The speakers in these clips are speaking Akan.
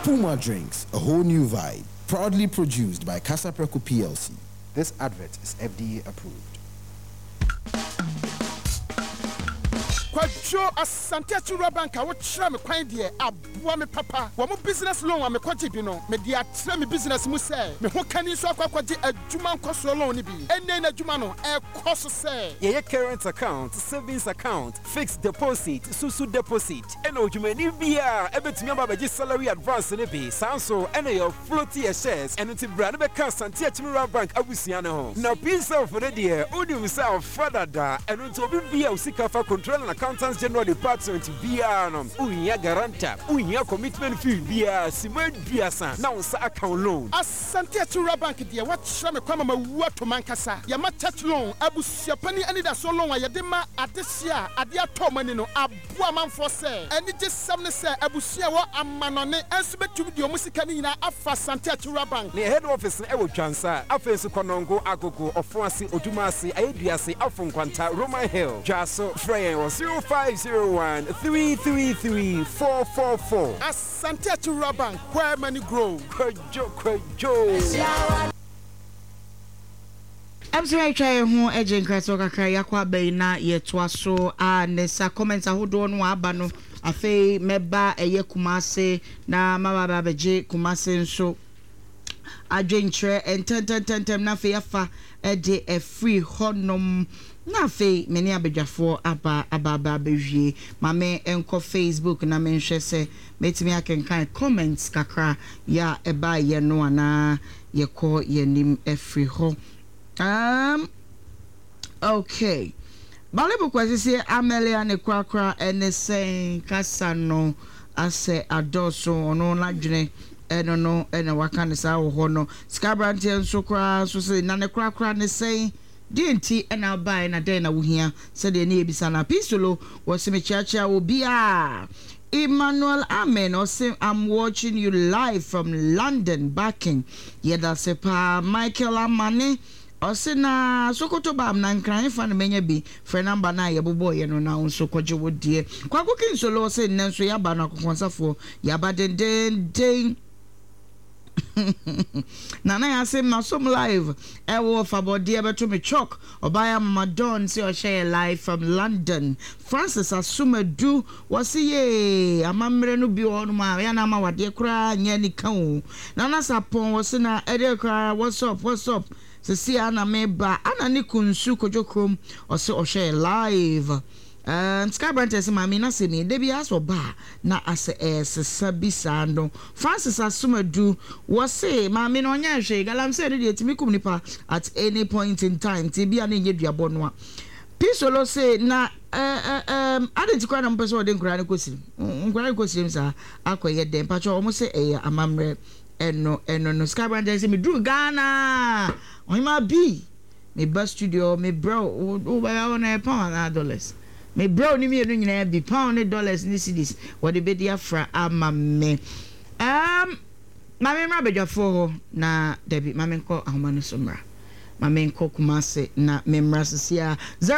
Puma Drinks, a whole new vibe. Proudly produced by Casa Preco PLC. This advert is FDA approved. Kwajo asante achura banka wo kira me kwan de aboa me papa wo mo business loan am kwaje bi no me de atra me business mu say me ho kani so akwaje adwuma nkoso loan ni bi enne na adwuma no e koso say ye current account, savings account, fixed deposit, susu deposit eno adwuma ni bia ebetumi ababeji salary advance ni bi sanso eno your floaty shares eno ti bra no be kan asante achura bank abusia ne ho na peace of the dear odi himself father da eno to bi bia usika fa control na Accountants General Department BR unya garanta unya commitment fee BR simed biasa na unsa account loan asante achura bank de wa kira me kwama ma wu to mankasa ya ma church loan abusia pani ani da so loan ya de ma adesia ade atomani no aboa manfo se ani je sam ne se abusia wo amanone enso betum de omusika ni na afa asante achura bank ne head office e wo twansa afensu konongo agogo ofoase odumase ayeduase afonkwanta Roman Hill jaso frey 0501-333-444. Asante Achura Bank, where money grow. Kwajo. I'm sorry, try who agent Krasoka Kayakwa Bayna yetwaso nesa comments ahodo no abano afi meba eye kumase na mama babeje kumase nso adwentre enten na fe afa de a free honom na fe meni abedwafo aba bewie mame enko Facebook na menhwe se metimi akenkan comments kakra ya eba ye no ana ye ko yenim free ho okay Balibu kwasisi Amelia ne kwakra enesen kasa no ase adoso ono ladwene eno waka ne sa wo ho no Scabrant enso kra so se na ne kwakra ne sen dinti ena bai na den na wuhia se de ne ebisa na pisolo wo se me chiachia obi a Emmanuel Amen or say I'm watching you live from London backing yeda se pa Michael Amane Osina Sokoto bam na nkran fa na menya bi frɛ number na ye bobo ye no na unso kwaje wodie kwako kinsolo se nnenso ya ba na kokonsafo ya ba den Nana ya say masom live e wo fa body e beto me chok obaya madon say o share live from London Francis Asumadu wasi ye amamre no bi onu ma ya na ma wade kura nya ni kan o Nana sapon wasi na ede kura what's up Sisi ana meba ana ni kunsu kojokrom ose o share live Scabrant ese mami na se me debi aso ba na ase sabisa ndo Francis Asumadu wose mami no nya hwe galam se de etimi kum nipa at any point in time ti bia na nye duabo no a Pisolo se na adenti kwa na mpeso ode nkura ne kosirim sa akoye dem pacho omo se amamre eno no Scabrant ese me dru Ghana Oima B me bus studio me bro o ba na pound dollars me bro ni me no nyina be pound dollars ni cedis what the be dia fra amame mame mra bedwafo na debi mame nko ahoma no somra mame nko kumase na memra sia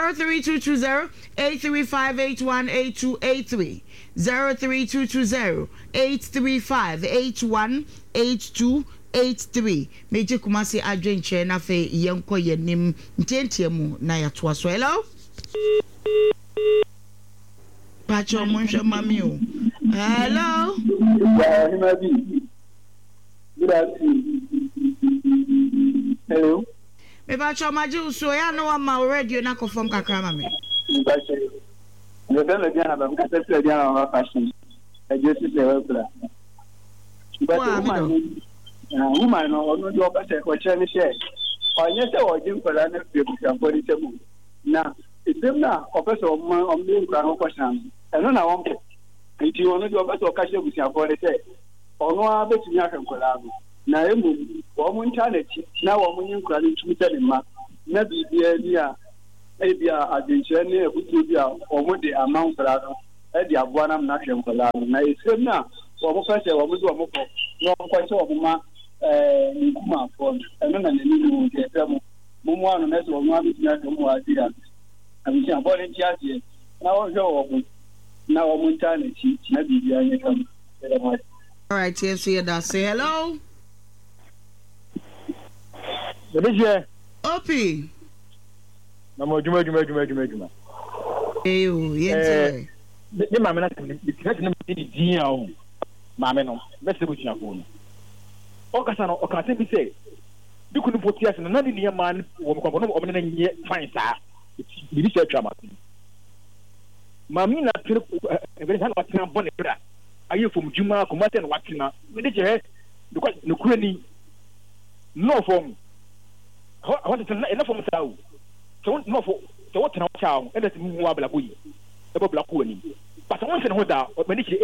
03220-835-818283 03220-835-818283 Meje kumasi adwenche na fe yenko yenim ntentiemu na yatoa so hello Pacho monsha mami o hello hello me pacho maji so ya no ma radio na confirm kakra mami pacho me be me dia na ba ka se dia na fashion e je si se webra woman no no do ba se ko cheni she onye se o jin kwala na pe ku kan body temu na item na officer o me nkra no question eno na won pe nti ono do ba se o ka she busia body se ono a betumi aka kwala no na emu wo mu internet na wo mu nyin nkra no tumi tele ma na bibia ni a ebia adwenche ne ebutu bia o mu de amount ra no e di aboa na na hwe kwala no na item na wo mu fa se wo mu do wo mu ko no kwase wo ma nkuma fon eno na neni no de tamo mumu anu na so mu abi tia mu adi ya abi tia bole tia tie na wo hwe wo mu na wo mu internet na bibia nye kam All right, yes, here that say hello. Opie. No, Juma. Eyo, yes. The mamma no, let's see what you have on. Okasano, Okasano say, you couldn't put yes and another near man or fine, sir. It's research. Mamina, are you from Juma, Combat and Wakina? Did you hear the Queen? No form. I wanted to enough from South. So, no for what now, child, and that's more black. But I want to know that when it's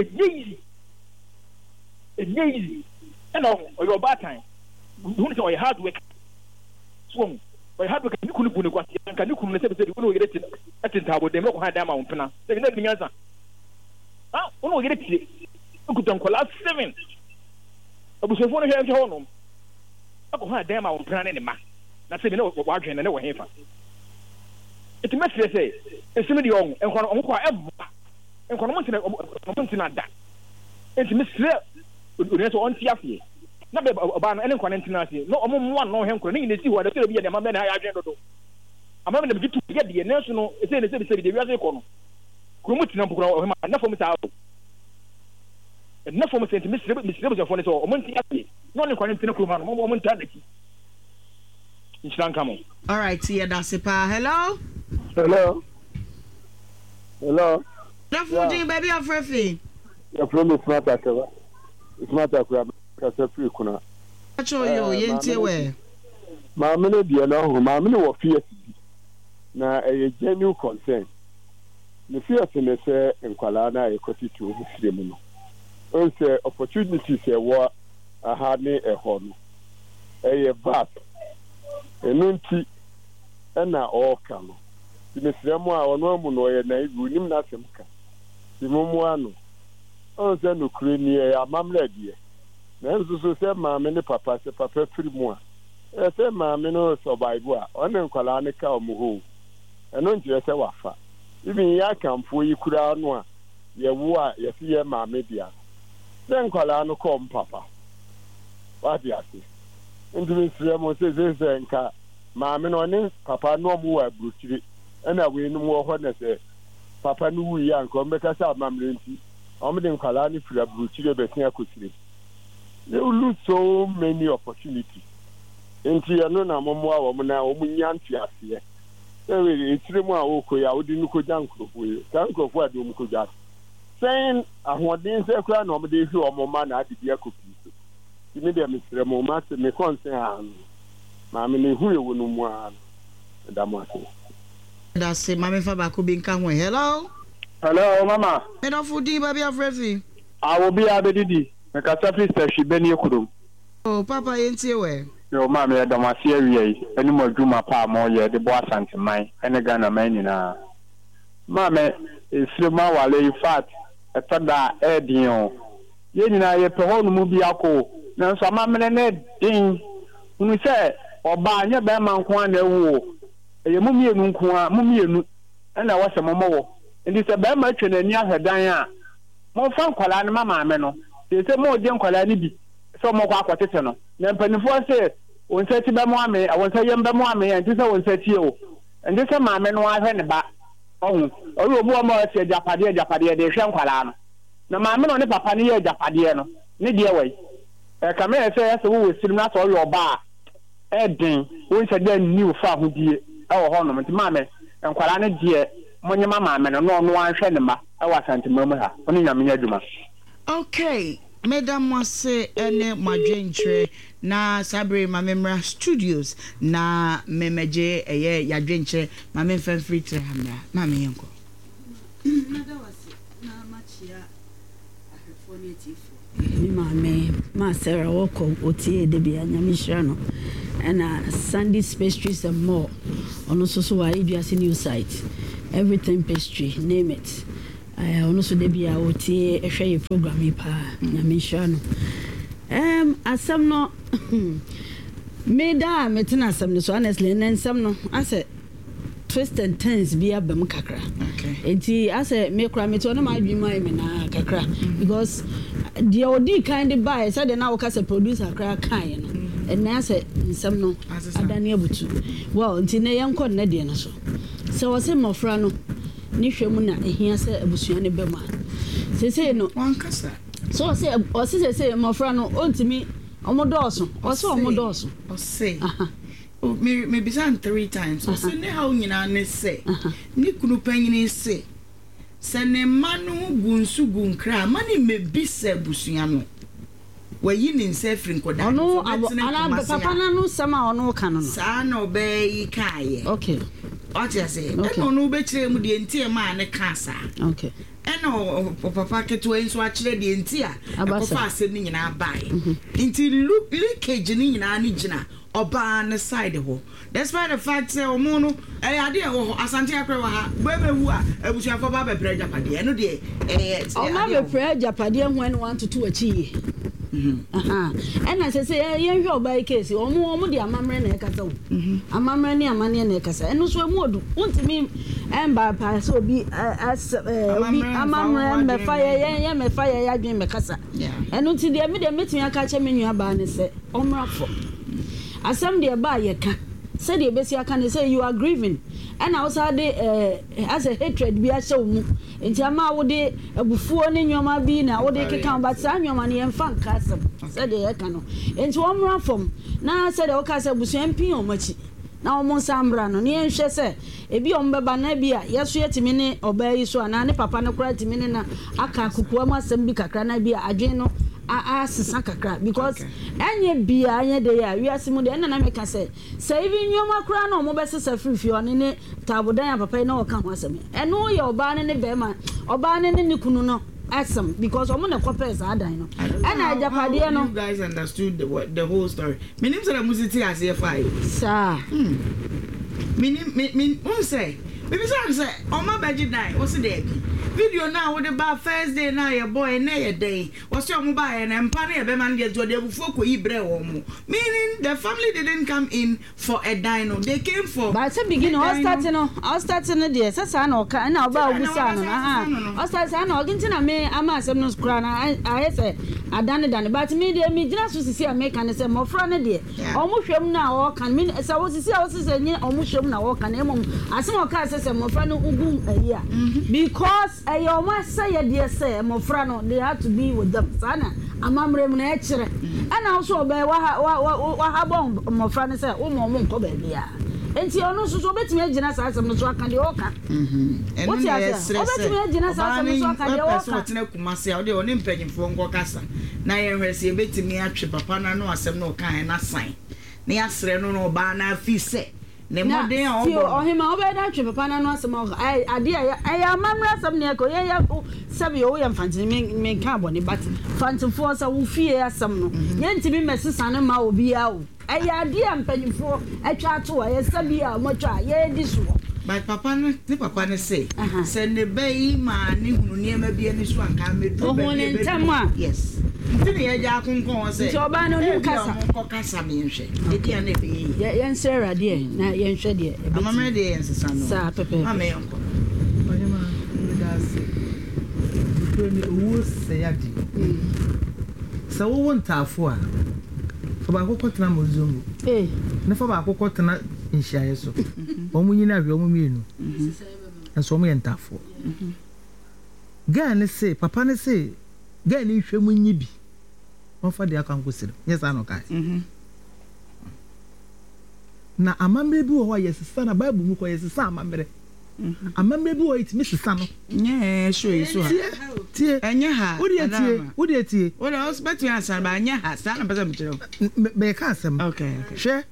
easy. And your bad time. You know, hard work. Swung. By hard work, you couldn't put a question. Can you come and say, you get it at the tower? They don't have them on Pena. They let me answer. Ah, oh, get it. You could don't collapse 7. I was one of your home. I could have them on Pena anymore. That's it, you know, watching and never have. It's a message, say. It's a young and one on and one that. It's Miss Uneso on Tiafi. Not about any quantity. No, one, no, him couldn't see what the be a man I agenda. I'm having to get the national, it's in the city, the Razi corner. Kumutina, enough from it out. Enough from it, Miss Rivers of one is all, Montiafi, not in quantity, momentarily. It's not coming. All right, see, that's it. Hello? Hello? Definitely, baby, I'm free. Your friend is not at all. It's not a crab. Free kuna. Mamma, dear, no, Mamma, or fear. Now, a genuine concern. The fear in the and Kalana, a cottage to his also, opportunities a war, a hardly a horn. A bat, a nunti, and now all come. The Miss Ramwa or Norman or a name, we knew nothing. The Momuano. Oh, then, Ukraine, a mamma, dear. Nanso say maame ne papa se papa firi mu a say maame no survive a on nkwala ne ka omuho eno nje se wafa even ya kamfo yi kura no a ye wo a ye se ye maame bia se nkwala no kom papa wa dia se ndimi sire mo se nka maame no ne papa no mu wa bruchiri ena we no mo ho na se papa no wu ya nko mbeka sa mamre nti omde nkwala ne fira bruchiri be tia kotire. They will lose so many opportunities. Into your no Namua woman now, Munyantia here. It's Remo Okoya, Udinuko Janko, Janko, what do Mukoja? Saying, I want to say, I know the issue of Momana at the Yaku. You made a Mr. Momas, me concern. Mammy, who you wouldn't want. That's it, Mammy Fabaku being come. Hello? Hello, Mama. And off for D, baby, of Refi. I will be a baby. My catapult she beni okudum. Oh, Papa, ain't you where? Your mammy, I don't want to see any more Juma pa more ye the boss and mine, and a gun a man in a mamma is Slima Wale fat, a tada edion. Yen I a whole movie alco, now some mamma and Ed ding. When we say, or by your bearman quan the wool, a mummy and I was a momo, and it's a bear merchant and near her Diana. More fun, Colana Mamma. They say more young Colani, some more quaterno. Then Pennyfor say, when said to Bamwame, I was a young Bamwame, and this I will say to you. And this is my man who I had about. Oh, more said Japadia, de Shanqualano. No, my man on the Papania Japadiano, Nidia way. A camera says, who is still not all your bar. Edding, who said then new farm who dear, our ornament, mamma, and Qualana dear, Monia mamma, and no one shenema. I was sent to murmur, only a minute. Okay, Madam was say any madrintre na Sabre Mamemra Studios na memeje eye ya drintre mame fan free to hamna mame yanko. Nada was na machia ahefoniative. Ni mame ma Sarah Woko otie de bia nyamishra no and Sandy's Pastries and more on so wa Iduasi new site everything pastry name it. I also debi a oti ehwe program pa na menhwa no asem no meda metina asem no so honestly na nsem no ase twist and turns bi abam kakra okay enti ase me kura me to no ma adwuma me na kakra because the odi kind of buy said now cause a producer cry kind and na say nsem no adane abutu well nti na yen kon na de no so was him mofra no ni hwemu na ehia say abusua ne bema say no wan kasa so say mofra no ontimi omodoso o say me bisan 3 times so say ne how nyina ne say ni kunu panyini say se ne manu gunsu gunkra mani me bisa busua no wayi ni nse firi nkoda ono ana papa na no sama ono ka no sa na obe ikaye okay what you say eno no be kire mu de ntie ma ne ka sa okay eno papa keto enso a kire de ntie a papa asem ni nyina bai nti leakage ni nyina ni gina oba ne side ho despite the fact say omo no ade e wo asante akra wa ha bebe wu a abusuafo ba be pre japade eno de o ma be pre japade ho en 1 to 2 achi and I say yen hwe oba case omo de amamre na ekasa wo amamre ni amane na ekasa eno so emu odu untimi emba pa so obi amamre me fire yen me fire ya dwen me kasa eno ti de me de metumi aka che me nua ba ne se omrafo asem de ba ye ka said the besi aka ne say you are grieving and also de as a hatred bi a show mu enti ama wo de abufuo ne nyoma bi na wo de keka ba sa nyoma ne emfa nkasem said the aka no enti wo mra fom na said o ka say busu empin o machi na wo mon sambra no ne enhwe se ebi o mbeba na bi a yeso yetimi ne oba yi so ana ne papa ne kura timi ne na aka kukuwa masem bi kakra na bi a adwen no sisa kakra because enye bia anye de ya wiase mu de na meka say even nyoma kura na omo be sesa frifie one ne tabodan ya papa na o ka ho asem eno ye oba ne be ma oba ne ne kunu no asem because omo na kopes adan no and ajapade no you guys understood the whole story minim say musiti as e fa sir minim say maybe say omo beji dai o se de video now with the bar first day now your boy na your day was your mobile and empire e be man dey to dey bufu ko ibre wo mu meaning the family didn't come in for a dino they came for but say begin all starting there sasa na oka na oba obusa no all start na oginti na me ama asem no skura na I say adane dane but me dey me gina so sisi America ne say mofra ne dey omo hwem na o kan me say wo sisi a wo sisi nye omo hwem na wo kan emom asem oka say mofra no ugum ahia because ayo ma say dey say mofra no they have to be with them sana amamre mu na ekire ana also be wa ha bon mofra ne say wo mo nko ba bia enti ono so betimi agina sa asem no so aka de oka what you say betimi agina sa asem no so aka de oka so tena kumase o de oni mpanyimfo nko kasa na ye hwese betimi atwe papa na no asem no kan na sign na yasre no ba na fi se ne modern o hima obe da twe papa na no asem ade ay amamra asem ne ko ye sabi o ye mfantini me ka boni but fantifo sa wo fie asem no ye ntimi mesesa ne ma obi a o aya ade ampanyifo atwa ato ye sabi a mo twa ye di so but papa ne say ne bei ma ne hunu ne ma bi ani so anka me do be be yes ntini ye ja konkon say so ba no nim kasa ko kasa me nhwe e dia na be ye nsera de na ye nhwe de amamre de ye nsesa no sa pepe ma me yonko onye ma da say ni owo say adi sa wo wontafo a fa ba kokko tena mozongo ne fa ba kokko tena nhyiaye so omo nyina hwe omo mienu enso omo yentafo ga ne say papa ne say ga ne hwe mu nyi bi won fa de akankosire nyesa no kai na amamre bi wo yesesa na bible mu ko yesesa amamre amamre bi wo itimi sesa no nye show iso ha tie enye ha odi tie wo na hospital answer ba anya ha sa na pesa mchiro be ka asem okay hwe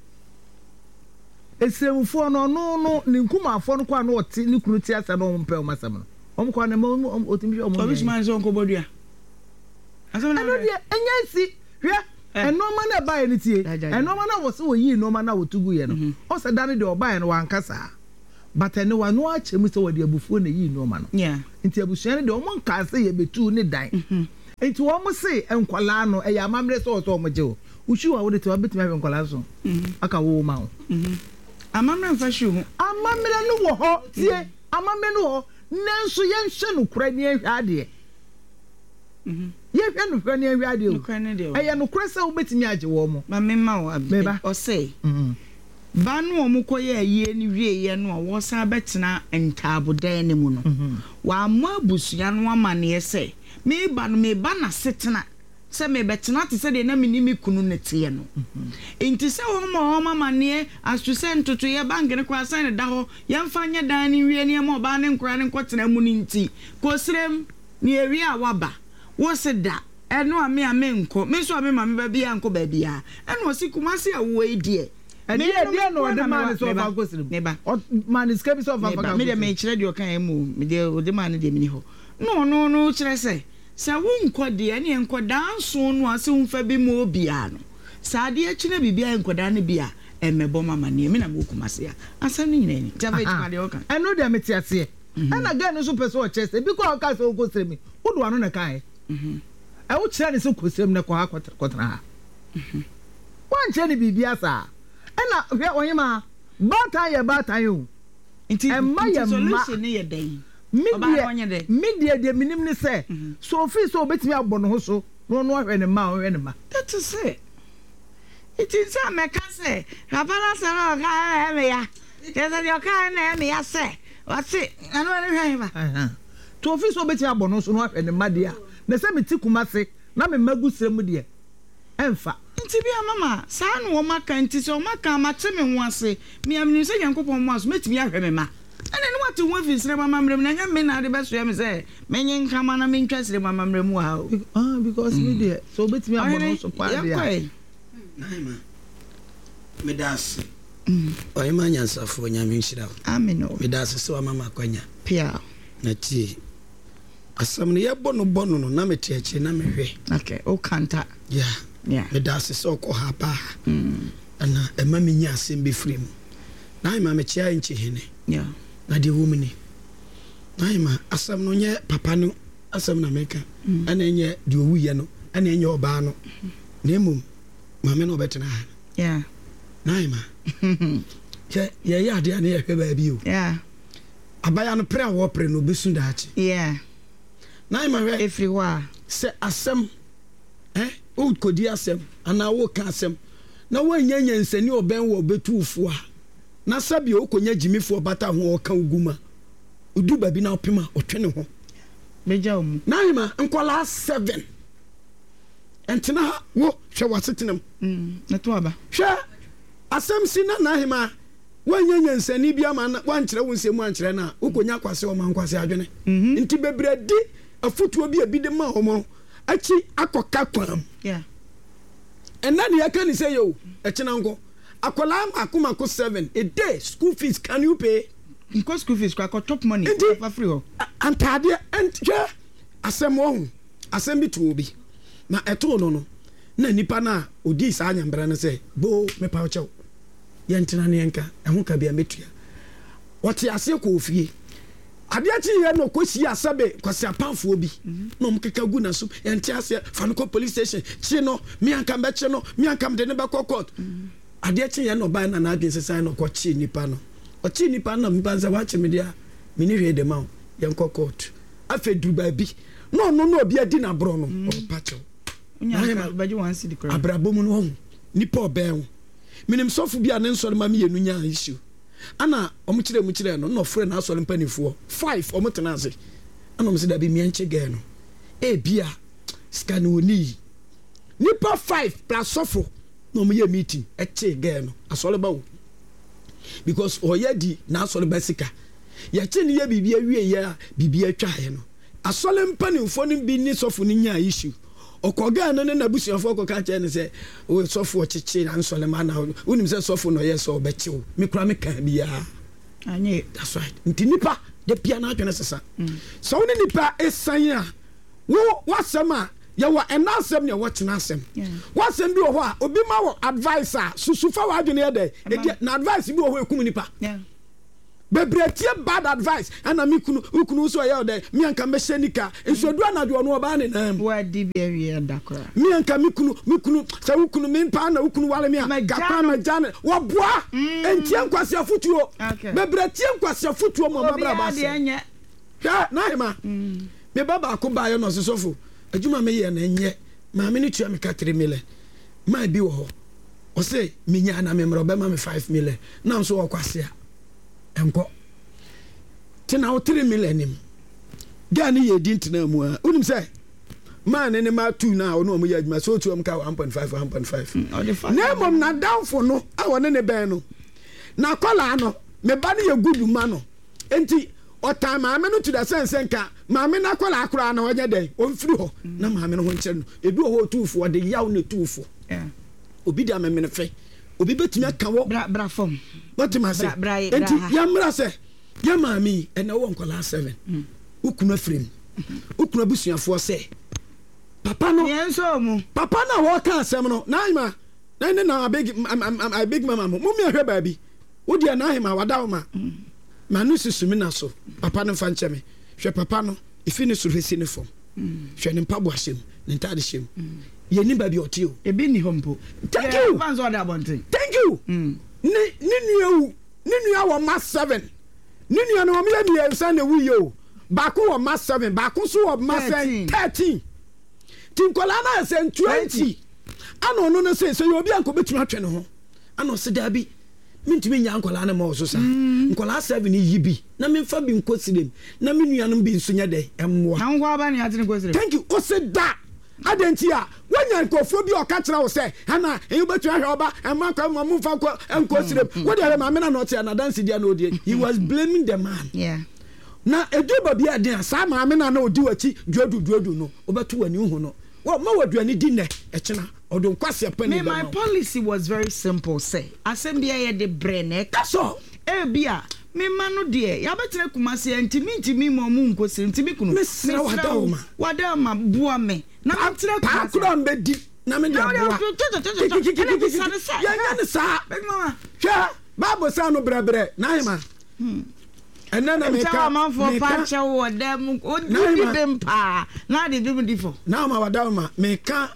esemfo no ne nkumafo no kwa no oti ne kunu tie asa no mpe o masem no omkwa na otimi hwe omo obisman so nko bodua asem na enye si hwe enoma na ba ye tie enoma na wo se wo yi enoma na wo tugu ye no o se dane de oba ye no wankasa but ene wa no a chemu se wo de abufuo na yi enoma no nti abusuane de omo nka se ye betu ne dan nti wo mo se enkwala no e ya mamre so so mo je o uchu wa wo de te wa betimi abe enkwala so aka wo ma o amamre mfa hwe hu amamre no wo ho tie amamre no ho nanso ye nhwe no kura ni ehwa de ye hwe no hwe ne ahwe ade o eye no kresa wo betimi age wo mo ma me ma wo abi o say ba no o mukoye aye ni wieye no wo sa betena ntabodan ne mu no wa ma busua no amane se me ba na setena se me betena te se de na minimi kunu ne tie no enti se wo ma amane asu se ntoto ye bank ne kwa san da ho ye mfa nya dan ne wie ne ma ba ne nkura ne nkotena mu ni nti ko srem ni ewi a waba wo se da eno ame nko me so ame ma me ba bia nko ba bia eno si kumase awo edie and dia no the man is over go slim neba man is kebi so over go me de me kire de okan mu me de o de man de me ni ho no kire se wo nko de ne nko danso no ase unfa bi mo bia no sa de kire bibia nko da ne bia emebo mama ne me na go kumase ya asem ni nyina ni java ma de okan eno de me tiase ana ga no so person o chese bi ko ka so go slim wo do ano na kai I would say this question na kwa kwatra. Wan che ni bibia sa. Na hwe onyema bata yo. Nti solution ne ye den. Media de minim ne say. So fi so betimi abɔ no ho so. No hwe ne ma. That is it. It is a meka say. Rabana say ka me ya. Kesa de ka na me ya say. What it? Anu ne hwe ba. To fi so betimi abɔ no so no hwe ne ma dia. Na se me tikumase na me magu srem de emfa nti bia mama sa no wo maka nti so maka ma che me ho ase me amni se yankopon mo aso metimi ahwe me ma ene ne wate ho fi srem mamrem na nya me na de beso ya me se menye nkama na me ntwa srem mamrem wa because me de so betimi abono so pa de naima me das oy ma nyansafo nya me nhira amen me das so mama kwanya pia na ti asam ne yebono no na metieche na mehwe okay o kanta yeah me das so ko ha pa ana ema me nya asem be free mu na ima me chia nchi hene na de womini na ima asam no nye papa no asam na meka ana nye de owuye no ana nye oba no na emum mama no betena ha na ima ye ya de ana ye hwe ba bi o abaya no pre wo pre no besu da achi na ima we everywhere se asem o kodi asem ana wo ka asem na wo nyanya nsani oben wo betuufo a na sabi o konya jimifo bata ho o ka uguma udu babi na opema otwene ho meja omu na ima nkola 7 entina wo hwe wasetenam na to aba hwe asem sina na ima wanyanya nsani bia ma na wankire wo nsemu ankire na ukonya kwase o mankwase adwene nti bebredi afutuo bi abide ma homo achi akoka kwam ena ne yaka ni say yo echina nko akola akuma ko 7 a day school fees can you pay because school fees kwa top money for free ho antade entwa asem bi to obi na eto no na nipa na odi sa anyambra na say bo me pa ochew ye ntina ne enka ehun ka bia metua wote ase ko ofie abiachi ye no kosi asabe kwasi apanfo obi no mkeka gu na so enti ase fanko police station chi no mi anka beche no mi anka de ne ba court abiachi ye no ba na na adwen sesa no ko chi nipa no o chi nipa na mi banza wa chi me dia mi ni hwe de ma ye nko court afa duba bi no obi adi na bro no o pacho unya ba ji wan si di kra abrabom no ho nipa oben minim sofu bia ne nsore ma me yenu nya issue ana omuchire no frɛ na asɔre mpanifo 5 omutena ase ana omse da bi mianche ge no bia scan oni nipa 5 plus sofo no mo ye meeting eche ge no asɔre bawo because oyedi na asɔre basika ya che ne ye bibia wie ya bibia twa he no asɔre mpanifo no bi ni sofo ni nya issue okoga no na busuafo okoka che ne se o sofo chichi na nsole ma na unim se sofo no yes obechiwo me kura me kan bia anye that's right nti nipa de pia na atwene sesa so woni nipa esan a wo wasema ya wa enasem ne wo tena asem wasem bi wo ho a obi ma wo advice a susufa wa adwene ye de na advice bi wo ho ekum nipa bebretie bad advice ana mikunu so ya de mi anka meshenika ensodu anadwo no oba ne nam wadi bia wi dakora mi anka mikunu sa ukunu min pa na ukunu wale mi gapa ma jane wo boa entie nkwase afutuo bebretie nkwase afutuo mo mabra ba se ya na hima me baba ko ba yo no sosofo adwuma me ye na enye maame ne tua me ka 3 million my bi wo ho o say me nya na me mro be ma me 5 million na so wo kwase a enko tina o 3 million nim ga ne ye di ntina mu a unim say man ne ma 2 na o no mo ye adwuma so tu am ka 1.5 na mom na down for no a wona ne ben no na kola no me ba ne ye gudu ma no enti o time maame no to the sense nka maame na kola akora na onye den o mfiri ho na maame no ho nkyere no ebi o ho tuufo de yaw ne tuufo obi da me fe obi betumi aka wo bra fom what ma say enti ya mra say ya maami ena wo nkola 7 ukuna frame ukuna busuafo say papa no yenso mu papa na wo ka asem no na ima na I big mama mo mi ahwe baabi wo dia na hima wadaw ma manu susumi na so papa no fa nche me hwe papa no ifi ne so hwesi ne fom hwe ne mpabo ahyem ne ntade hyem ye ni baabi otio ebi ni hompo thank you fans order bonting thank you ni nua wo ma 7 ni nua no me ya mi ensa na wu yo baako wo ma 7 baako so wo ma 13 tinkola na se 20 ano no say so you obi anko betuma atwe ne ho ano se da bi mintimi nya nkola na ma so sa nkola 7 yi bi na me fa bi nko sirem na me nua no bi nso nya de emwo na ngwa ba ne ate ne ko sirem thank you o se da adentia wanya nkofo bi o ka kira wo se ana e betu ahwe oba emma kwa mamu fa ko enko sirem wo de ma me na no tia na dance dia na odie he was blaming the man na edu ba bi aden sa ma me na odi wachi duodu no obetu wani hu no wo ma waduani di ne e kina odon kwase pani my policy was very simple say asembia ye de brene kaso e bia me manu de ya betre kumase ntimi mo mu nkosi ntimi kunu mesra wadama bua me na betre kumase akura mbedi na me de bua ya nya ne sa big mama hwa babo sa no brebre na hima enana me ka man for pacha wo dem odi dem pa na de dum difo na ma wadama me ka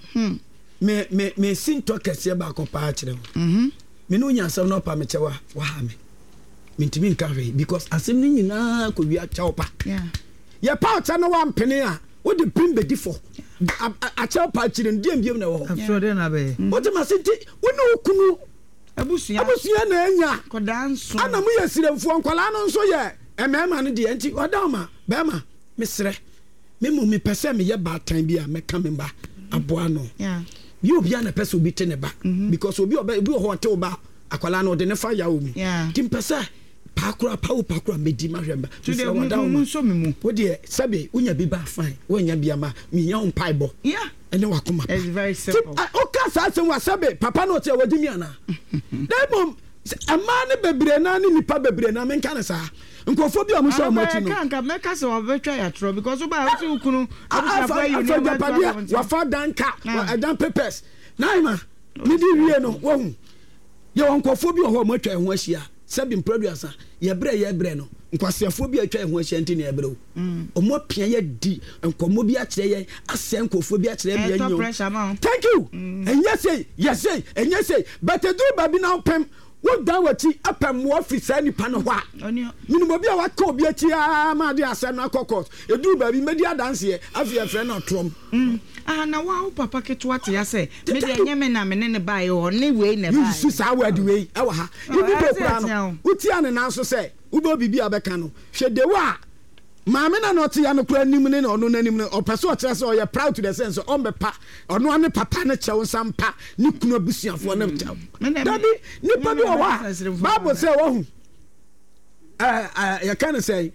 me sinto kese ba ko pa kire me no nya asem no pa me chewa wa ha me mintimi nka hwe because asem ni nyina ko wi acha opa ya pa acha no wa mpene a wo de pin be difo acha pa kire ndiem na wo afro de na be wo de masenti wo no kunu abusuya na enya ko danso ana mu ya siremfo nkwala no nso ye emema no de enti odama bema mesre me mu me pese me ye batan bi a me ka me ba aboa no you obi na pese obi te ne ba because obi ho te oba akwala no de ne fa ya omu tim pese pakura medi ma hwemba today we so me mu wo de sabe unya bi ba fine wo nya bi ama me nya on paibo ene wakoma it's very simple o ka sa se wa sabe papa no te wadi ana dem ama ne bebre na ne nipa bebre na me nka ne sa nkofo bi amuso amati no kan me ka se wa betwa ya tro because oba o ti ukunu afa you wa fa danka wa dan papers naima me di wie no wo hu ye nkofo bi ho matwa ho ahia sabi producer ye bre no nkwasiafo bi atwa ho ahia ntini ebre o omo pia ye di nkomo bi akire ye ase nkofo bi akire bi anyo thank you and yes say but do baby now pem wo dan wati apam wo office ani pa no hwa minimo bi a waka obi achi ma de asem na kokos edu baby media dance ye afia frɛ na trom na wa papa ketwa te ya say me de nyeme na me ne bae o ne we ne bae you sa wa de we e wa ha ibi bo kura no uti ane na so say ubo bibi abeka no hwe de wa maame na no te ya no kura nim ne no no nanim ne opeso o kire say o ye proud to the sense o mbepa ono ane papa ne chew sampa ne kunu abusuafo na chew dabi ni pa bi o wa bible say wo hu ya kan say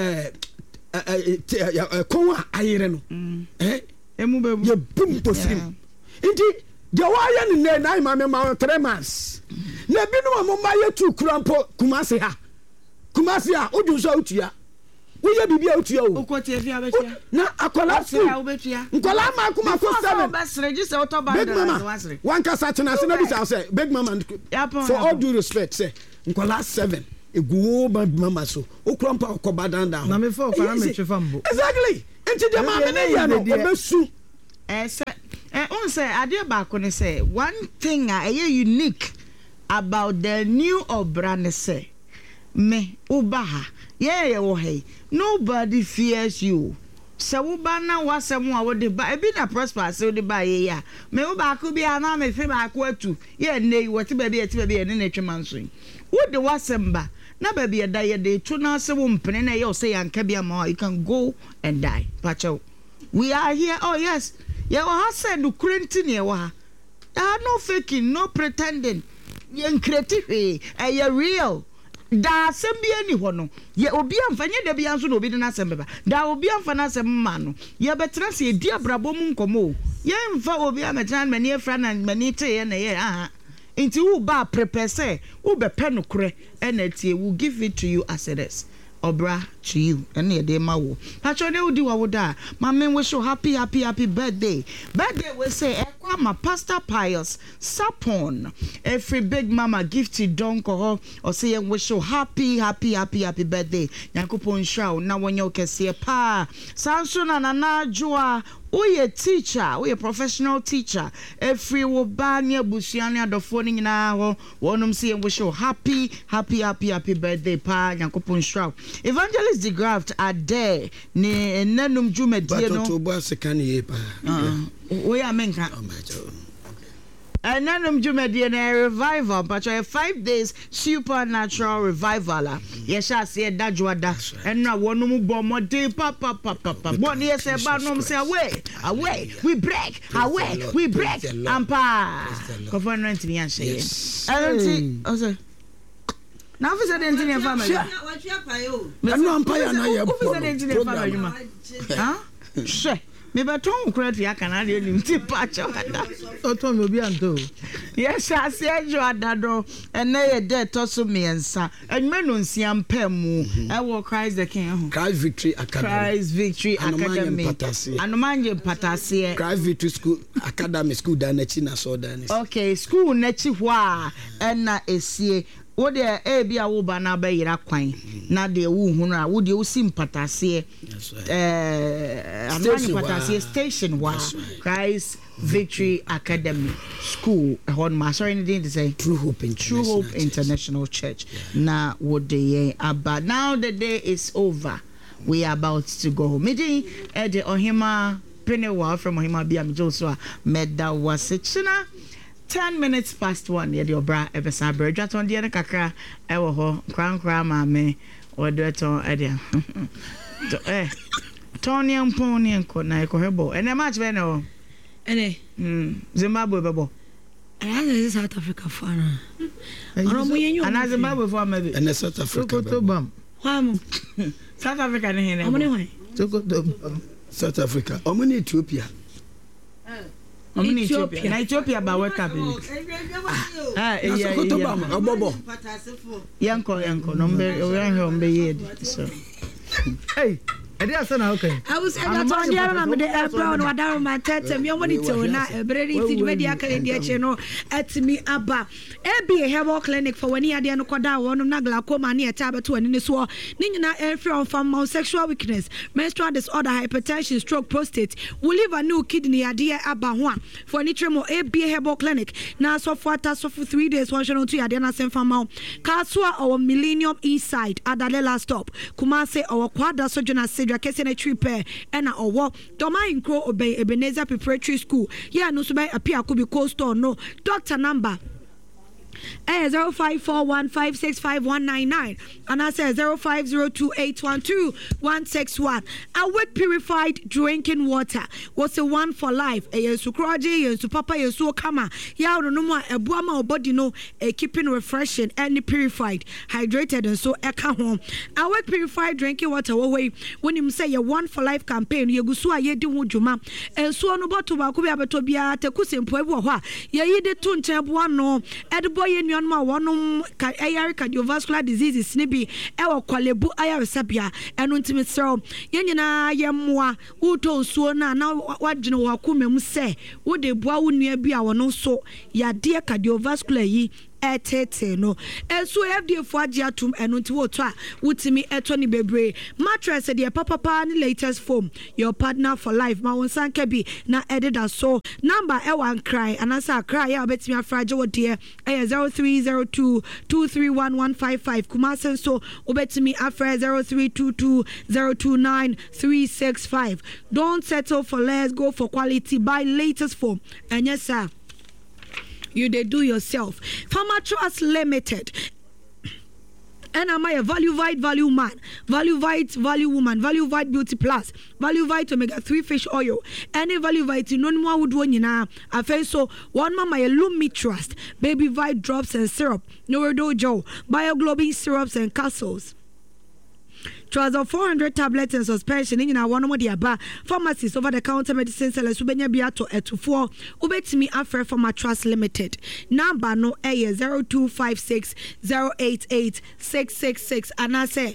kon a ayire no emu bebu ye bum posirim inti de wa ye ne na maame ma 3 months na bi no mo ma ye tu kurampo kumase ha odu so utua wo ye bibia utua o okoti efi abetia na akola fu nkola ma kuma ko 7 basre ji se otoba da wasre one kasa tena se na bi say big mama for all due respect say nkola 7 egu mama so okurampa okoba dan na me for kwa me twa mbo exactly enti de ma me ne ya no obesu say ade ba ko ne say one thing unique about the new Obra say me ubaha yeah wo hey nobody fears you sɛ woba na wasɛm a wode ba ebi na prosper sɛ wode ba yɛ ya me wo ba ko bia na me fe ba ko atu yɛ nei wɔte ba bia ne na twema nso wode wasɛm ba na ba bia da yɛ de to na sɛ wo mpene na yɛ o sɛ yanka bia ma you can go and die pacho we are here oh yes yɛ wɔ ha sɛ no kurenti ne wɔ ha no faking no pretending yɛ creative ɛyɛ real da asɛm bi ani hɔ no yɛ obi amfa nyɛ da bia nso na obi de n'asɛm bɛba da obi amfa n'asɛm ma no yɛ bɛtena sɛ yɛdi abrabɔ mu nkɔmɔ yɛ mfa obi amɛtena mani afra na mani teyɛ na yɛ aha nti wo ba prepare sɛ wo bɛpɛ no korɛ ɛna tie will give it to you as it is obra to you and ye de ma wo pacho de udi wa woda mama wish you happy birthday we say ekwa ma Pastor Pius Sapon every big mama gifted donko or say wish you happy birthday yakupon shao na wonyo kese pa sanso na na joa we teacher we professional teacher every wo ba ne abusuane adofo ni nyina ho wonum say wish you happy birthday pa yakupon shao Evangelist the Graft are there ne nanum dwumadie no to bo asekan ye pa we amenka nanum dwumadie na revival but 5 days supernatural revival yes sha say dadwoada enra wonum bo mode papa bon yes e ba nom say away we break ampa covenant ni anse anti also now for said engineer family no empire na ye for said engineer family huh me beton credit ya canada nim ti pacho oto me obi anto yes ase ajo adado ene ye de to so miensa enme no nsia mpamu e wo Christ the King Christ Victory Academy Anomanye Patase Christ Victory School Academy school da na chi na so da ni okay school na chi ho a ena esie wo de e bia wo ba na ba yira kwan na de wo hu na wo de wo sim Patase Anomanye Patase station wa Christ Victory Academy School hon ma sorry anything to say True Hope International Church na wo de aba now the day is over we are about to go meeting at the Ohima Penewa from Ohima Biam Joshua Meda Wasechina 10 minutes past 1 ye de obra ebesa bredwa ton de kakra e wo ho kran mame odo ton e de Tony Amponi enko na eko hebo ene match be no ene Zimbabwe bebo ana South Africa fana ono muyenyo ana Zimbabwe for maybe ene South Africa Wam South Africa ne hene omone hwan South Africa omone Ethiopia Ethiopia. Ethiopia ba wake up. Abobo. Yanko number we here so. Hey, I was at the time the brown wadaro my tete me omoni to na ebreri ti dwedi akale de che no atimi aba e be herbal clinic for when ade no koda wonum na glaucoma na eta beto ani so ni nyina every on from sexual weakness menstrual disorder hypertension stroke prostate will leave a new kidney ade aba ho a for ni tremo e be herbal clinic na so for 3 days one show to ade na sem fama kasua our millennium east side adalela stop Kumase our kwada sojuna kese na tripe ena owo doma inkro obey Ebenezer Preparatory School ya no so by apia ko bi cold store no doctor number 0541565199 and I say 0502812161. Awake purified drinking water was a one for life. Yesu kroje yesu papa yesu kama ya no mo ebuama obody no keeping refreshing and purified, hydrated and so eka home. Awake purified drinking water way when him say a one for life campaign yegusu a yedi ho dwuma enso no bottle ba ko bi abeto bia tekusempo ebu ho a ye yide to nchen bo no edbo ye nuan ma wonum cardiovascular diseases ni bi e wo kwalebu ayaresabia eno ntimi sero ye nyina ye moa uto nsuo na wagene wo akomam se wo de boa wo nua bi a wono so ya de cardiovascular yi etete no enso FDA fo agye atum eno nti wo to a wutimi eto ni bebre mattress de papa ni latest foam your partner for life ma won sanka bi na edida so number e wan cry anasa cry ya obetimi afraje wo de 0302 231155 Kumasi so obetimi afra 0322 029 365. Don't settle for less, go for quality, buy latest foam. And yes sir, you they do yourself. Farmer Trust Limited. And am I a value man, value woman, value beauty plus, value omega-3 fish oil, any value no more would one na. I feel so one mama a Lumi Trust, baby vite drops and syrup, Noredojo, bioglobin syrups and capsules. Trouser 400 tablets and suspension in our one more aba pharmacies over the counter medicine sellers ubenya biato etufor ubetimi afre for Trust Limited. Number no a 0256 088 666 and I say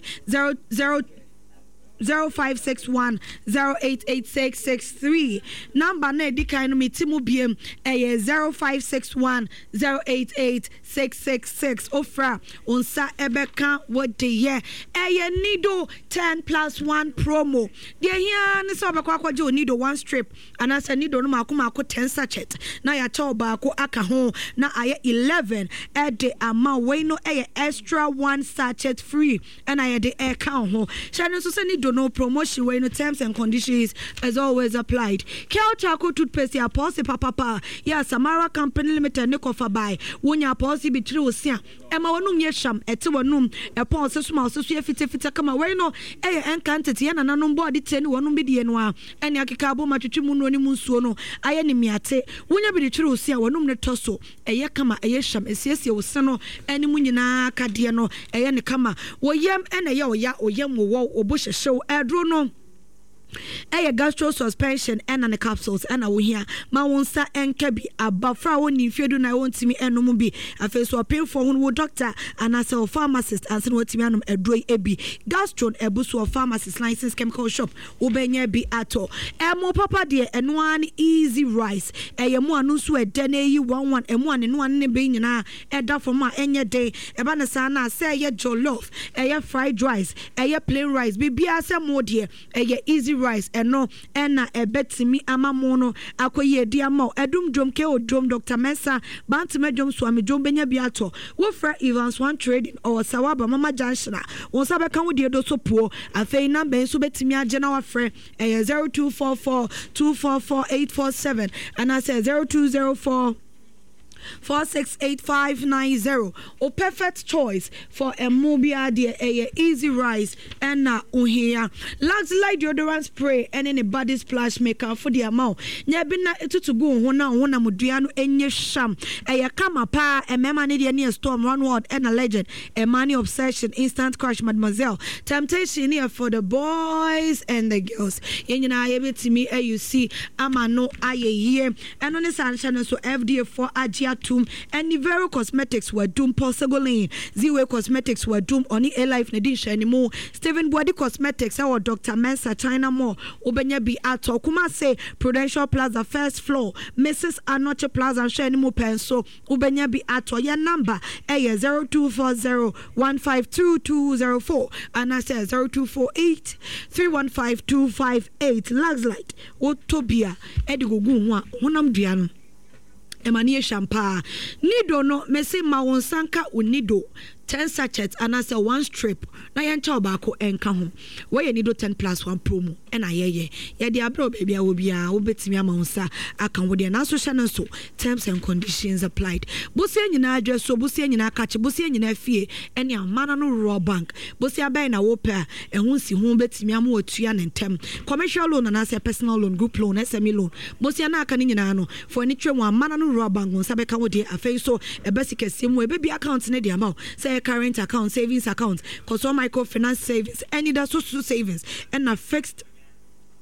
0561 0888663. Number ne dika no metimu biem 0561 0888666. Ofra unsa ebeka what de ye nido 10+1 promo. De here ni so bekwa kwaje nido 1 strip and I say nido no makoma ko 10 sachet na ya cha ba ko aka ho na aye 11 at the amount we no extra 1 sachet free and I de air count ho shano so say no promotion where no terms and conditions as always applied. Kel Charcoal toothpaste ya pause papa ya Samara Company Limited ne kofa buy wonya pause bi tiri osia ema wonum ye sham ete wonum e pause suma so fite kama where no encantity ya nananom board teni wonum bi de no a ene akeka abo matwetwe mu no ni mu nsuo no aye ne miate wonya bi de tiri osia wonum ne toso eye kama eye sham esiesie wo se no ene mu nyina kade no eye ne kama wo yam ene ye oyam wo obo Adrono gastro suspension and the capsules and a here ma wonsa enkabi abafra woni fiedu na wontimi enum bi afi so pay for won doctor and as a pharmacist and so wotimi anum edroi ebi gastro ebuso of pharmacist license chemical shop ubenya bi ato emo papa de eno an easy rice eyemu anu so edene yi 11 emu an eno an ne be nyina eda from a enye day eba na sa na say ye jollof fried rice plain rice bibia se mo de easy rice eno ena ebetimi amamono akoye di ama edum dwom ke odwom Dr. Mensa bantime dwom swami dwom benya biato wo fra Evans One Trading or Sawaba Mama Junction won sabe kan wo de do so po afei number nso betimi age na wa frɛ 0244 244 847 and I say 0204 468590. O perfect choice for a mobile easy rice and na uhia. Luxury deodorant spray and any body splash maker for the amount. Nyabina etu to go hona muduano enye sham. Kama pa mema ni near storm one word and a legend. A money obsession instant crush mademoiselle. Temptation here for the boys and the girls. Yenyina ebe to me you see ama no aye here and on the sunshine so FDA for Ajia and Nivero Cosmetics were doomed Porcelain, Zero Cosmetics were doomed on the life Nadisha anymore. Stephen Body Cosmetics, our Dr. Mensa China More, Ubenya be Ato Kumase, Prudential Plaza first floor, Mrs. Anoche Plaza and Shenimo Penso, Ubenya be Ato, your number 0240 152 and I say 0248 315 258. Luxlight, Otobia, Edigugunwa, Hunam Diano. Emanie Champa Nido no mese ma wonsanka unido 10 sachets and as a 1 strip na yancha obako enka ho we nido 10+1 promo na ye de abro baby a obia obetimi amaunsa aka wo de na so hye so terms and conditions applied bosia nyina address so bosia nyina akache bosia nyina fie ene amana no raw bank bosia bai na wo pa ehun si ho betimi am otua ne ntem commercial loan and as a personal loan group loan SME loan bosia na aka ni nyina no for any twem amana no raw bank won sabe ka wo de afei so ebesike sim we baby account ne de amount say current account, savings account, consumer microfinance savings, any that social savings, and a fixed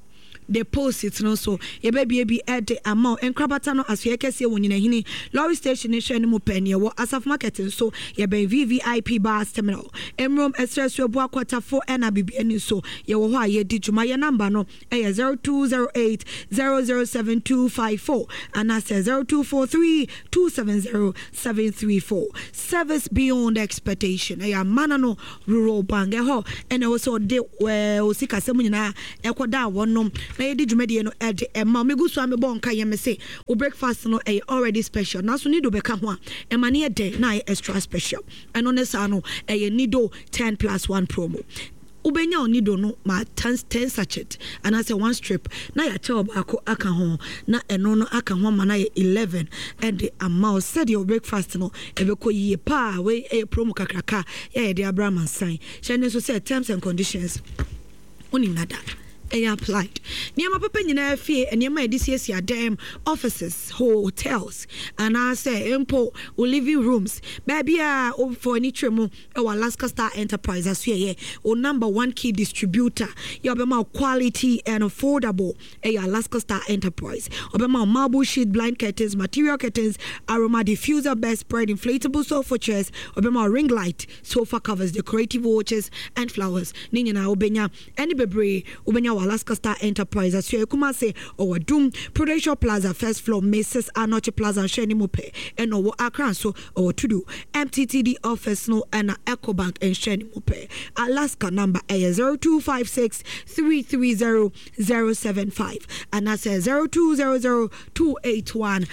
deposit no so ye baby at the amount and crabata no as ye kese won nyina hini lorry station ne hwe ne mo panie wo asaf market so ye ben VVIP bus terminal emrom express we bo akwata 4 na bibi ani so ye wo ho a ye di djuma ye number no 0208 007254 and I say 0243 270 734 service beyond expectation manano rural bank ho and also de osika semu nyina ekoda wonom na ye di dwumade no ede ma megu so amebo nka ye me say o breakfast no already special na so nido beka ho a ma ne de na extra special and on esa no nido 10+1 promo ubenya onido no ma 10 sachet and I say one strip na ya tell bako aka ho na eno no aka ho ma na 11 and the amount said your breakfast no ebeko yie pa we promo kakraka ya de Abraham and sign shene so say terms and conditions oni nada applied. Near my papa nyina fie and my DCS damn offices, hotels, and I say impo or living rooms. Baby for any tremo or Alaska Star Enterprise as ye or #1 key distributor. You be more quality and affordable Alaska Star Enterprise. Or be more marble sheet blind curtains, material curtains, aroma diffuser, best spread, inflatable sofa chairs, or be more ring light, sofa covers, decorative watches and flowers. Nina obenya any bebre obenya Alaska Star Enterprise as you kuma say or Doom Prudential Plaza first floor Mrs. Anoche Plaza Sheni Mope and over Accra so or to do MTTD office no and EcoBank and Sheni Mope Alaska number 0256 330 075 and I say 0200 281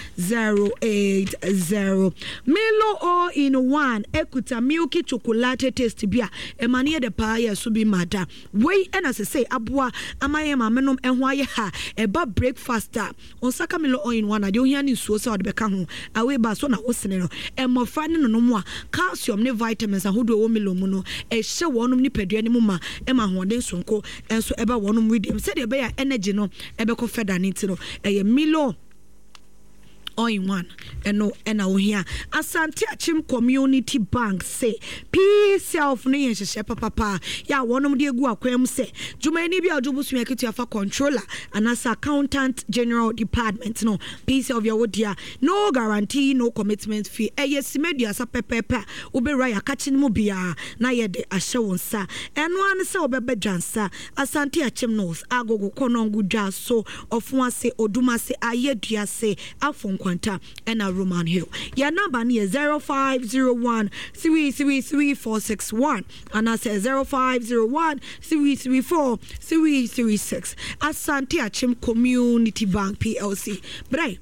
080 Milo all in one Ekuta milky chocolate taste beer emania de pa ya subi mada way and as I say abwa amaye mamenom enhwaye ha eba breakfast on saka milo all in one ade ohia ni suo sa ode beka ho awe ba so na wosene no emofra ne no mo a calcium ne vitamins ahodo wo milo mu no ehye wonum ni padua ne mu ma ema hoden sonko enso eba wonum redeem said ebe ya energy no ebe ko feda ni ti no eye milo all in one and here Asante Achim Community Bank say peace self no yen hye papa ya wonom de egu akwam say juma ni bia ojubusu yaketu afa controller and as accountant general department no peace of your wodia no guarantee no commitment fee yes media sa pepepe obera ya kachi mu bia na ye de ahye wonsa eno an se obebe dwansa Asante Achim knows agogo konongu dwa so ofun ase oduma se ayedua se afon kwanta and a Roman Hill. Your number is 0501 333 461 and I say 0501 334 336. Asante Achim Community Bank PLC. Bray.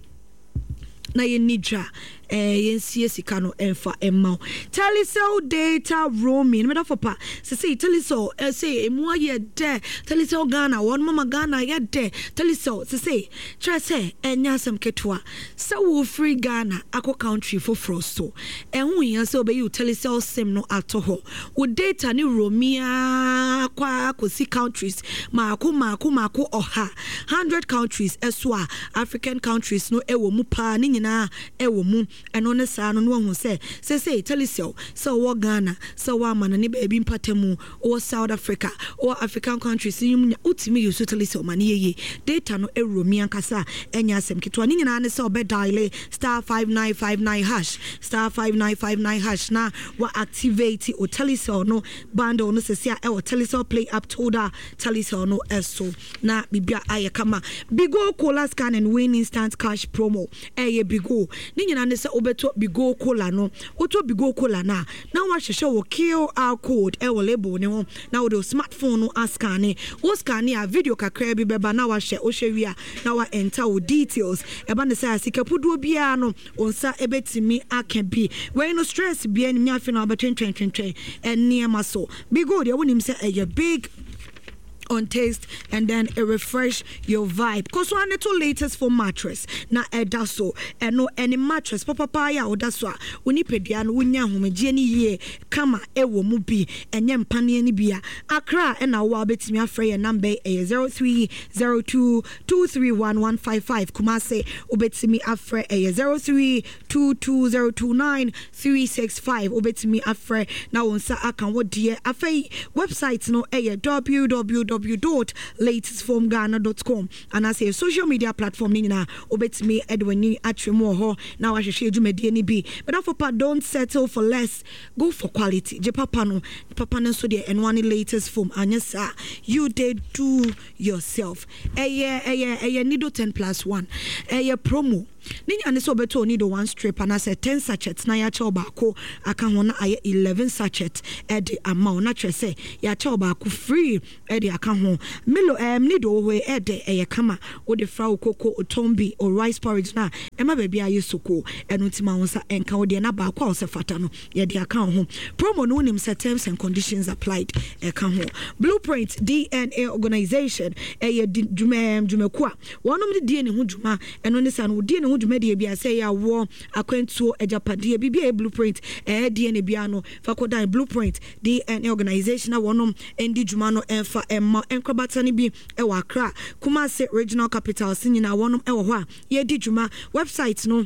Na ye nidra yensie sika no emfa emma telecell data roaming me da fopa say telecell say emu aye de telecell Ghana won mama Ghana ye de telecell say try say enya sem ketwa say wo free Ghana akọ country for frosto ehun yan say obeyi telecell sim no atoho wo data ni roaming kwa kosi countries mako oha 100 countries eswa African countries no ewo mu pa ni nyina ewo mu and on a son no one say telecell so wo Ghana so wa man ni baby mpatemu or South Africa or African countries you utimi use telecell man ye data no eromi ankasa enya asem kitwa ni nyina ne say obe dial *5959# na wa activate o telecell no bundle no say e telecell play up to da telecell no eso na bibia ayekama Bigo Cola scan and win instant cash promo Bigo ni nyina ne say obeto Bigo Cola no oto Bigo Cola na wa hwehwe wo QR code wo label ne ho na wo smartphone no ascan wo scan a video kakra bi beba na wa hwe wi a na wa enter wo details eba ne say asikapudo bia no onsa ebetimi aka bi we no stress bia ni afi na obetwentwentwentwen eniema so Bigo de wonim say a big on taste and then it refresh your vibe because one to latest for mattress na edaso and no any mattress papa ya odaso oni pedia no wonya homegie ni ye kama ewo mu bi enye mpane ni bia Accra and na wo betimi afre number 0302231155 Kumase obetimi afre 0322029365 obetimi afre na wonsa akan wo de afei website no www www.latestformghana.com and as a social media platform nina obetimi edwani atwemo ho na wa hwehwe adwumadi ni bi but for don't settle for less, go for quality. Je papa no so de enwani latest form anyasa you did do yourself. Nido 10+1 promo ninya ne so beto nido one strip and as a 10 sachets na ya choba ko aka ho na 11 sachet e de amount na tre say ya choba ko free e de aka ho milo nido we e de kama o de fra okoko otombi or rice porridge na e ma bia yesoko enutima wonsa enka o de na ba kwa o se fata no ye de aka ho promo no nim set terms and conditions applied e ka ho Blueprint DNA organization ye dwumekua wonom de DNA ho dwuma eno ne san wo DNA ho dwuma de bia say ya wo akwantuo ejapade bibia Blueprint DNA bia no fakodan Blueprint DNA organization na wonom endi dwuma no enfa emma enkrobata ne bi e wa Accra Kumasi regional capital sinyina wonom e wo ho a ye di dwuma website no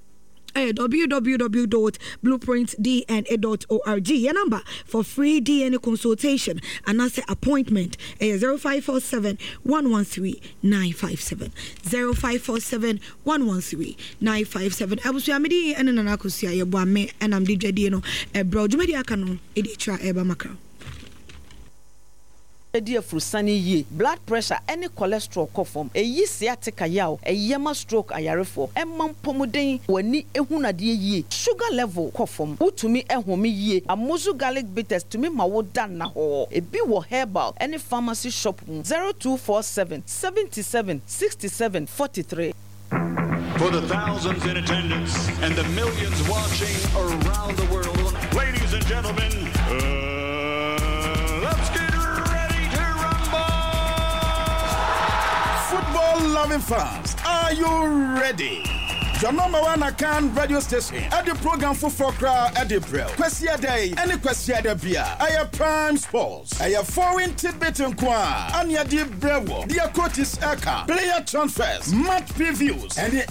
www.blueprintdna.org. Your number for free DNA consultation and as appointment 0547 113 957 0547 113 957. I was Yamidi and Nanakusia Yabame and I'm DJ Dino bro Jumediakano Edicha Eba Macro. Dear Frusani ye blood pressure any cholesterol kofom e yi sciatica yaw e yema stroke ayarefo e mampomuden wani ehuna de ye sugar level kofom utumi ehome ye amozu garlic bitters tumi mawo dan na ho e bi wo herbal any pharmacy shop 0247 77 67 43. For the thousands in attendance and the millions watching around the world, ladies and gentlemen, let's get football-loving fans, are you ready? Your number one account radio station at the program for crowd at the Brill. Question day, any question the beer. I have Prime Sports. I have foreign tidbit and qua. And ya deep brewo. Dear coaches Eka. Player transfers, match previews, and the